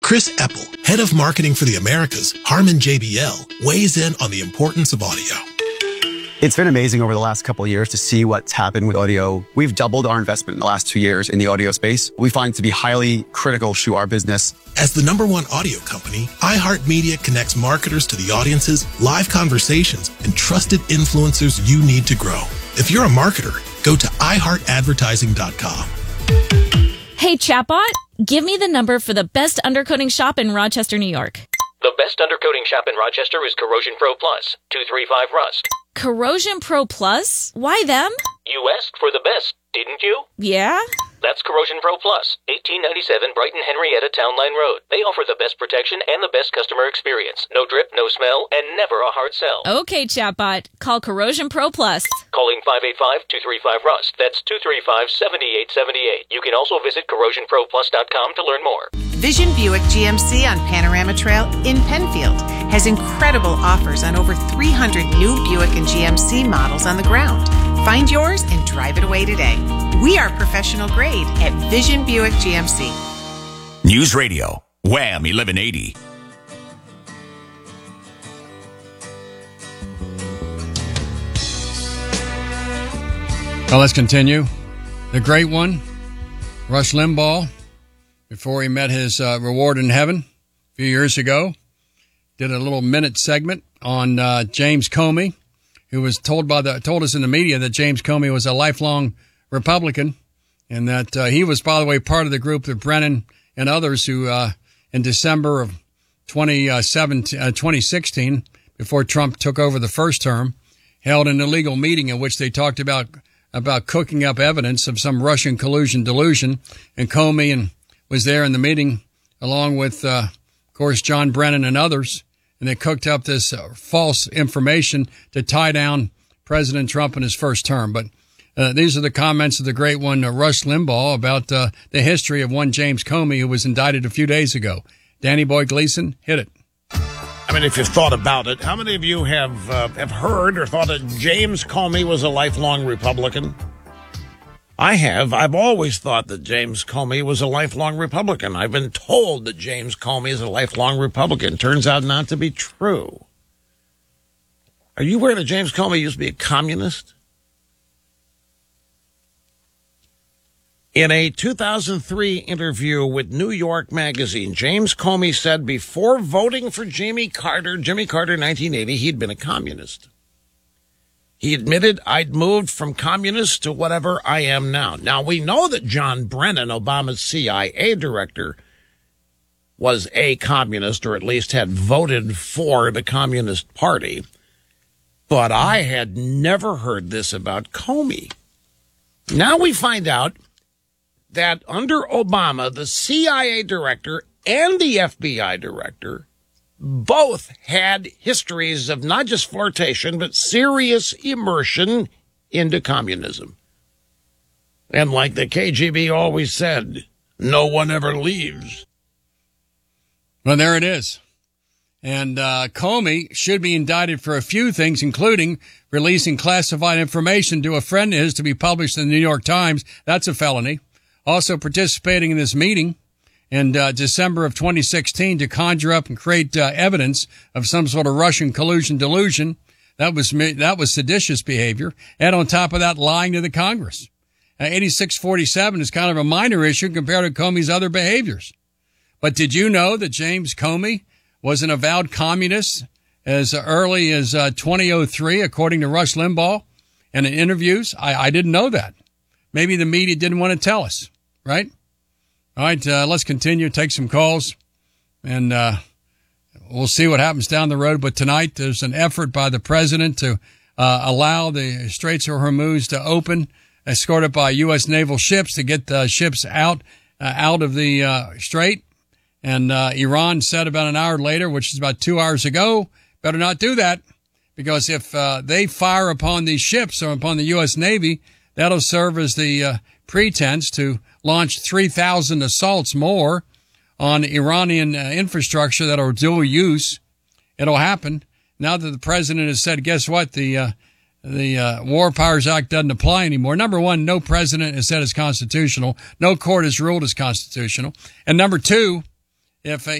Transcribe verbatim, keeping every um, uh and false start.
Chris Eppel, head of marketing for the Americas, Harman J B L, weighs in on the importance of audio. It's been amazing over the last couple of years to see what's happened with audio. We've doubled our investment in the last two years in the audio space. We find it to be highly critical to our business. As the number one audio company, iHeartMedia connects marketers to the audiences, live conversations, and trusted influencers you need to grow. If you're a marketer, go to i heart advertising dot com. Hey, chatbot, give me the number for the best undercoating shop in Rochester, New York. The best undercoating shop in Rochester is Corrosion Pro Plus, two three five Rust. Corrosion Pro Plus? Why them? You asked for the best, didn't you? Yeah? That's Corrosion Pro Plus, eighteen ninety-seven Brighton Henrietta Town Line Road. They offer the best protection and the best customer experience. No drip, no smell, and never a hard sell. Okay, chatbot. Call Corrosion Pro Plus. Calling five eight five, two three five Rust. That's two three five, seven eight seven eight. You can also visit corrosion pro plus dot com to learn more. Vision Buick G M C on Panorama Trail in Penfield has incredible offers on over three hundred new Buick and G M C models on the ground. Find yours and drive it away today. We are professional grade at Vision Buick G M C. News Radio, Wham eleven eighty. Well, let's continue. The great one, Rush Limbaugh, before he met his uh, reward in heaven a few years ago, did a little minute segment on uh, James Comey, who was told by the told us in the media that James Comey was a lifelong Republican, and that uh, he was, by the way, part of the group of Brennan and others who, uh, in December of twenty sixteen, before Trump took over the first term, held an illegal meeting in which they talked about about cooking up evidence of some Russian collusion delusion, and Comey and was there in the meeting along with, uh, of course, John Brennan and others, and they cooked up this uh, false information to tie down President Trump in his first term. But uh, these are the comments of the great one, uh, Rush Limbaugh, about uh, the history of one James Comey, who was indicted a few days ago. Danny Boy Gleason, hit it. I mean, if you've thought about it, how many of you have uh, have heard or thought that James Comey was a lifelong Republican? I have. I've always thought that James Comey was a lifelong Republican. I've been told that James Comey is a lifelong Republican. Turns out not to be true. Are you aware that James Comey used to be a communist? In a two thousand three interview with New York Magazine, James Comey said before voting for Jimmy Carter, Jimmy Carter in nineteen eighty, he'd been a communist. He admitted, I'd moved from communist to whatever I am now. Now, we know that John Brennan, Obama's C I A director, was a communist, or at least had voted for the Communist Party. But I had never heard this about Comey. Now we find out that under Obama, the C I A director and the F B I director both had histories of not just flirtation, but serious immersion into communism. And like the K G B always said, no one ever leaves. Well, there it is. And uh, Comey should be indicted for a few things, including releasing classified information to a friend of his to be published in the New York Times. That's a felony. Also participating in this meeting in uh, December of twenty sixteen to conjure up and create uh, evidence of some sort of Russian collusion delusion. That was that was seditious behavior. And on top of that, lying to the Congress. Uh, eighty-six forty-seven is kind of a minor issue compared to Comey's other behaviors. But did you know that James Comey was an avowed communist as early as uh, twenty oh three, according to Rush Limbaugh, and in interviews? I, I didn't know that. Maybe the media didn't want to tell us, right? All right, uh, let's continue, take some calls, and uh, we'll see what happens down the road. But tonight there's an effort by the president to uh, allow the Straits of Hormuz to open, escorted by U S naval ships to get the ships out uh, out of the uh, strait. And uh, Iran said about an hour later, which is about two hours ago, better not do that, because if uh, they fire upon these ships or upon the U S Navy, that'll serve as the uh, pretense to launch three thousand assaults more on Iranian uh, infrastructure that are dual use. It'll happen. Now that the president has said, guess what, the uh, the uh, War Powers Act doesn't apply anymore. Number one, no president has said it's constitutional. No court has ruled it's constitutional. And number two, if uh,